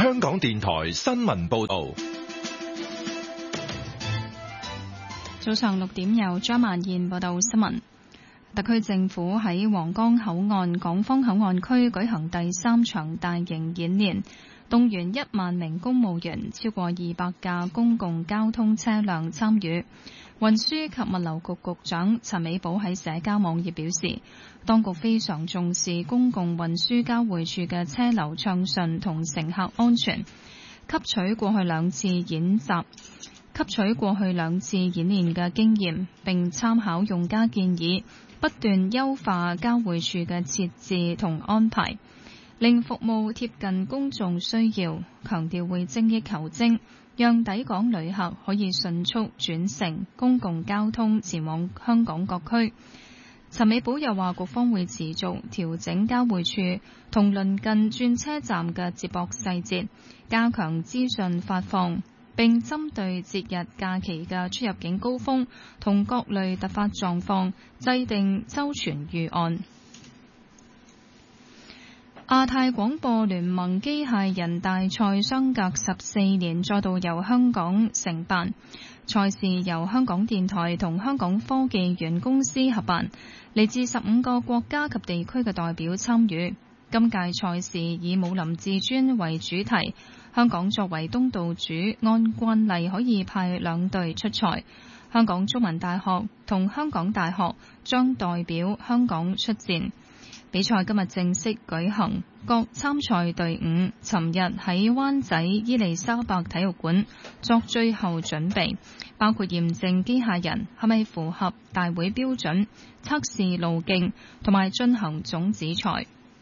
香港電台新聞報道。 早上6點由張曼燕報道新聞。特區政府喺皇崗口岸港方口岸區舉行第3場大型演練，動員1萬名公務員，超過200架公共交通車輛參與。運輸及物流局局長陳美寶喺社交網頁表示，當局非常重視公共運輸交匯處嘅車流暢順同乘客安全，吸取過去兩次演練嘅經驗，並參考用家建議，不斷優化交匯處嘅設置同安排，令服務貼近公眾需要。強調會精益求精，讓抵港旅客可以迅速轉乘公共交通前往香港各區。陳美寶又話，局方會持續調整交匯處同鄰近轉車站嘅接駁細節，加強資訊發放，並針對節日假期嘅出入境高峰同各類突發狀況，制定周全預案。亞太廣播聯盟機械人大賽相隔14年再度由香港承辦，賽事由香港電台同香港科技園公司合辦，嚟自15個國家及地區嘅代表參與。今屆賽事以武林至尊為主題，香港作為東道主，按慣例可以派2隊出賽。香港中文大學同香港大學將代表香港出戰。比賽今日正式舉行，各參賽隊伍尋日喺灣仔伊利沙伯體育館作最後準備，包括驗證機械人係咪符合大會標準、測試路徑同埋進行種子賽。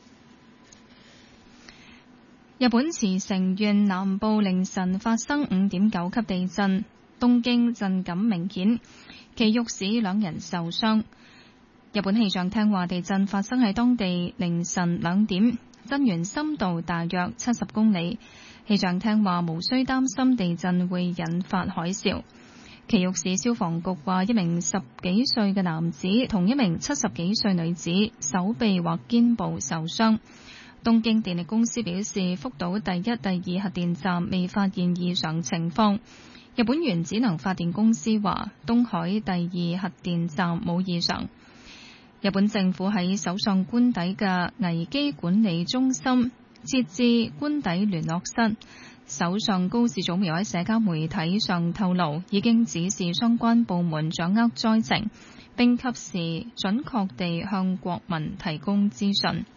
日本茨城縣南部凌晨發生 5.9 級地震，東京震感明顯，埼玉市2人受傷。日本氣象廳話，地震發生喺當地凌晨2點，震源深度大約70公里。氣象廳話無需擔心地震會引發海嘯。埼玉市消防局話，一名10幾歲嘅男子同一名70幾歲女子手臂或肩部受傷。東京電力公司表示，福島第1、第2核電站未發現異常情況。日本原子能發電公司話，東海第2核電站冇異常。日本政府喺首相官邸嘅危機管理中心設置官邸聯絡室。首相高市早苗喺社交媒體上透露，已經指示相關部門掌握災情，並及時準確地向國民提供資訊。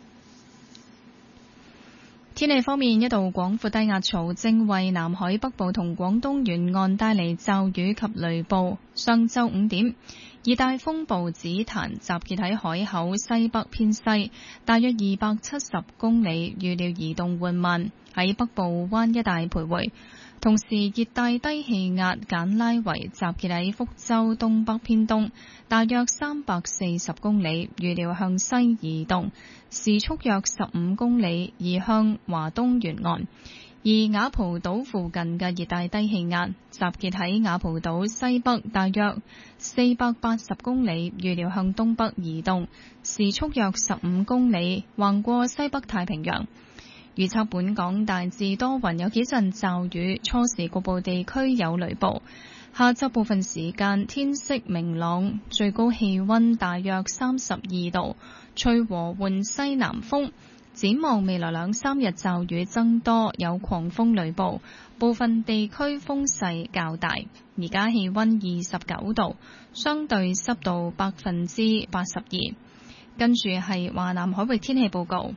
天氣方面，一道廣闊低壓槽正為南海北部同廣東沿岸帶嚟驟雨及雷暴。上晝5點，熱帶風暴紫檀集結喺海口西北偏西，大約270公里，預料移動緩慢，喺北部灣一帶徘徊。同時，熱帶低氣壓簡拉維集結喺福州東北偏東，大約340公里，預料向西移動，時速約15公里，移向華東沿岸。而雅蒲島附近嘅熱帶低氣壓集結喺雅蒲島西北，大約480公里，預料向東北移動，時速約15公里，橫過西北太平洋。預測本港大致多雲，有幾陣驟雨，初時局部地區有雷暴。下晝部分時間天色明朗，最高氣溫大約32度，吹和緩西南風。展望未來2-3日驟雨增多，有狂風雷暴，部分地區風勢較大。而家氣溫29度，相對濕度82%。跟住係華南海域天氣報告。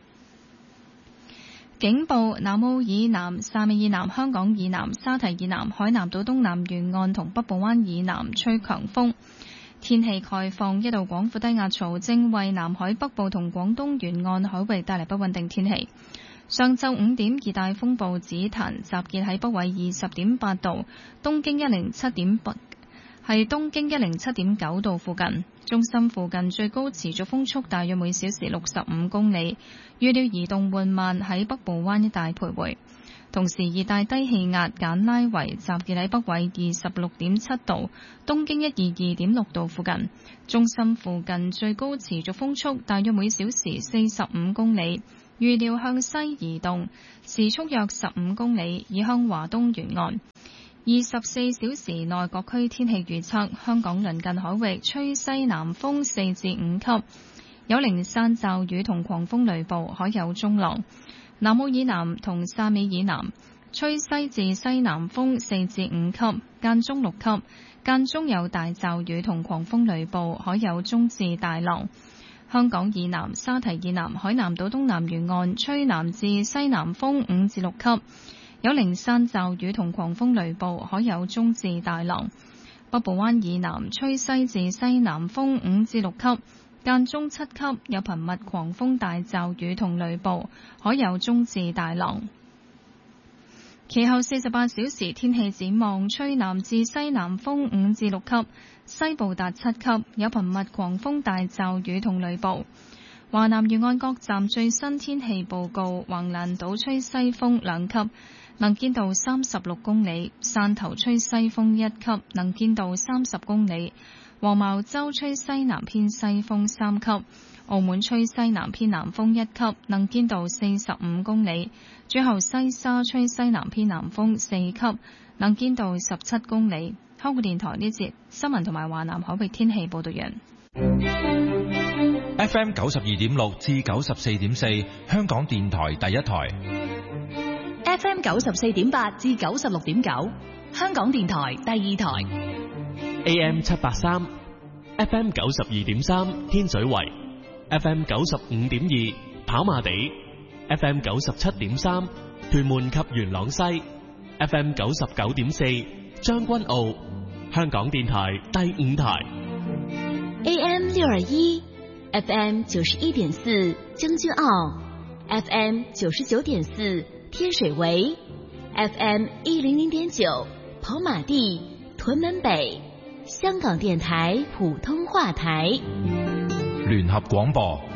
警報：南澳以南、汕尾以南、香港以南、沙堤以南、海南島東南沿岸同北部灣以南吹強風。天氣概況：一道廣闊低壓槽正為南海北部同廣東沿岸海域帶嚟不穩定天氣。上晝5點，熱帶風暴紫檀集結喺北緯20.8度，東經107.9度附近。中心附近最高持續風速大約每小時65公里，預料移動緩慢，喺北部灣一帶徘徊。同時，熱帶低氣壓簡拉維集結喺北緯26.7度，東經122.6度附近。中心附近最高持續風速大約每小時45公里， 預料向西移動，時速約15公里，移向華東沿岸。24小時內各區天氣預測：香港鄰近海域吹西南風4至5級，有零散驟雨同狂風雷暴，海有中浪。南澳以南同汕尾以南吹西至西南風4至5級，間中6級，間中有大驟雨同狂風雷暴，海有中至大浪。香港以南、沙堤以南、海南島東南沿岸吹南至西南風5至6級，有零散驟雨同狂風雷暴，海有中至大浪。北部灣以南吹西至西南風5至6級，間中7級，有頻密狂風大驟雨同雷暴，海有中至大浪。其後48小時天氣展望：吹南至西南風5至6級，西部達7級，有頻密狂風大驟雨同雷暴。華南沿岸各站最新天氣報告：橫瀾島吹西風2級，能見度36公里；汕頭吹西風1級，能見度30公里；黃茅洲吹西南偏西風3級；澳門吹西南偏南風1級，能見度45公里；最後西沙吹西南偏南風4級，能見度17公里。香港電台呢節新聞同埋華南海域天氣報道完。 FM 92.6至94.4，香港電台第一台。 FM 94.8至96.9，香港電台第二台。 AM 783 FM 92.3天水圍， FM 95.2跑馬地， FM 97.3屯門及元朗西， FM 99.4將軍澳，香港電台第五台。 AM 621 FM 91.4將軍澳， FM 99.4天水圍， FM 100.9跑馬地屯門北，香港電台普通話台。 聯合廣播